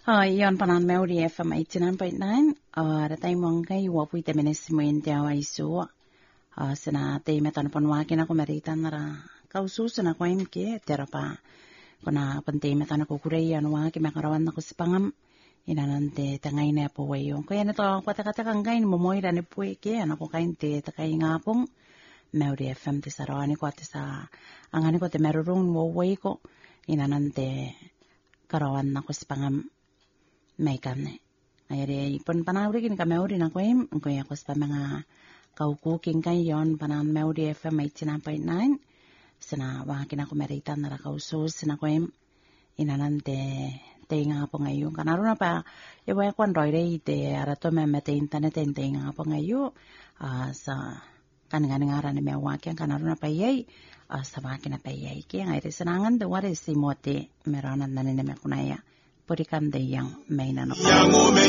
Ion panan Maori FM 89.9. Ratai mongai wapu ite menesimu intiawa isu. Sena te metan ponwaki na kumeritan nara kausu sena koimke terapa. Kona pente metan ako kurei anu waki makarawan ako sipangam. Inanante tangai na po wayo. Kaya nato kata-kata kangain momoira ni puike anako kain te takai ngapong. Maori FM te sarawani ko ate sa angani ko te merurung wawai ko. Inanante karawan ako sipangam. May kane. Ayari ipon panawri kini ka Maori na koim. Ang kuya ko sa mga kaukuking kayon panan Maori FM 89.9. Sana wakin ako meritan na kausus na koim. Inanante te nga po ngayon. Kanaro na pa iwaya ko android ite arato memete internet te nga po ngayon. Sa kanang ngaran ni mewakin kanaro na pa yay. Sa wakin na pa yay. Kaya nga iti sanangan da wari si mote meranan na ninamekunaya. Purikan de yang may nanok.